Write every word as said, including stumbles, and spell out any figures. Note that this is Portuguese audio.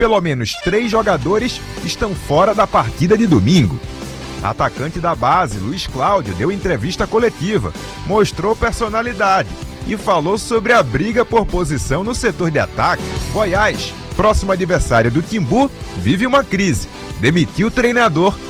Pelo menos três jogadores estão fora da partida de domingo. Atacante da base, Luiz Cláudio, deu entrevista coletiva, mostrou personalidade e falou sobre a briga por posição no setor de ataque. Goiás, próximo adversário do Timbu, vive uma crise. Demitiu o treinador